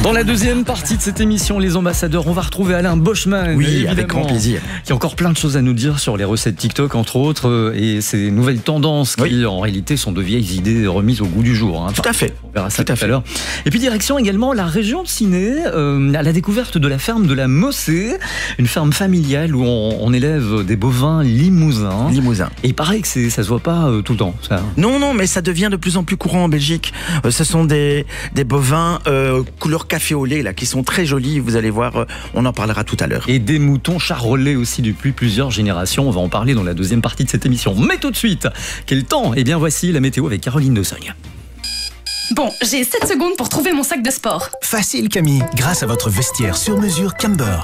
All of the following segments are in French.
Dans la deuxième partie de cette émission, les ambassadeurs, on va retrouver Alain Boschman. Oui, avec grand plaisir. Il y a encore plein de choses à nous dire sur les recettes TikTok, entre autres, et ces nouvelles tendances qui, en réalité, sont de vieilles idées remises au goût du jour. Hein. Tout à fait. On verra ça tout à l'heure. Et puis, direction également la région de Ciney, à la découverte de la ferme de la Mossée, une ferme familiale où on élève des bovins limousins. Et il paraît que ça se voit pas tout le temps. Ça. Non, mais ça devient de plus en plus courant en Belgique. Ce sont des bovins couleur café au lait, là, qui sont très jolis. Vous allez voir, on en parlera tout à l'heure. Et des moutons charolais aussi depuis plusieurs générations. On va en parler dans la deuxième partie de cette émission. Mais tout de suite, quel temps? Eh bien, voici la météo avec Caroline de Sogne. Bon, j'ai 7 secondes pour trouver mon sac de sport. Facile Camille, grâce à votre vestiaire sur mesure Camber.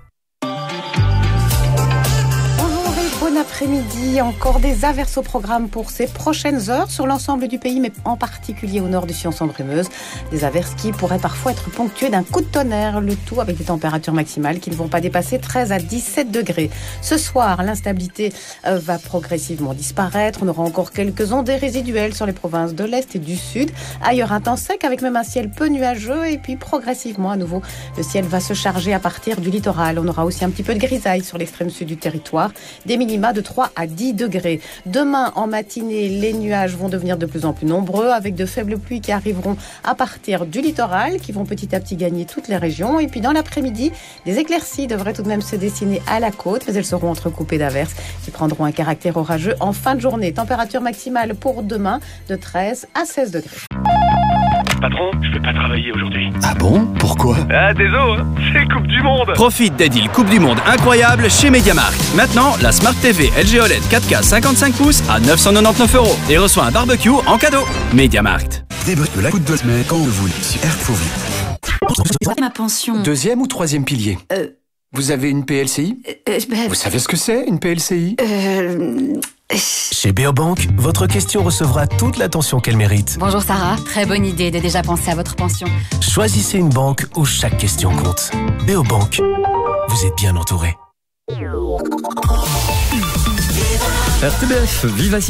Bon après-midi, encore des averses au programme pour ces prochaines heures sur l'ensemble du pays, mais en particulier au nord du Fion-Sambre-et-Meuse. Des averses qui pourraient parfois être ponctuées d'un coup de tonnerre, le tout avec des températures maximales qui ne vont pas dépasser 13 à 17 degrés. Ce soir, l'instabilité va progressivement disparaître. On aura encore quelques ondées résiduelles sur les provinces de l'Est et du Sud. Ailleurs, un temps sec avec même un ciel peu nuageux. Et puis progressivement, à nouveau, le ciel va se charger à partir du littoral. On aura aussi un petit peu de grisaille sur l'extrême sud du territoire. Des minima de 3 à 10 degrés. Demain, en matinée, les nuages vont devenir de plus en plus nombreux avec de faibles pluies qui arriveront à partir du littoral, qui vont petit à petit gagner toutes les régions. Et puis dans l'après-midi, des éclaircies devraient tout de même se dessiner à la côte, mais elles seront entrecoupées d'averses qui prendront un caractère orageux en fin de journée. Température maximale pour demain de 13 à 16 degrés. Patron, je peux pas travailler aujourd'hui. Ah bon? Pourquoi? Ah, désolé, c'est Coupe du Monde. Profite des deals Coupe du Monde incroyables chez MediaMarkt. Maintenant, la Smart TV LG OLED 4K 55 pouces à 999 € et reçoit un barbecue en cadeau. MediaMarkt. Débrief de la coupe de semaine quand vous voulez sur Airfovie. Ma pension. Deuxième ou troisième pilier? Vous avez une PLCI? Vous savez ce que c'est, une PLCI? Chez Beobank, votre question recevra toute l'attention qu'elle mérite. Bonjour Sarah, très bonne idée de déjà penser à votre pension. Choisissez une banque où chaque question compte. Beobank, vous êtes bien entouré. RTBF, Viva